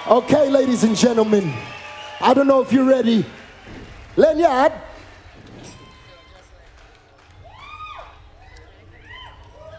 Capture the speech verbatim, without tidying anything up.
Okay, ladies and gentlemen, I don't know if you're ready. Lanyard.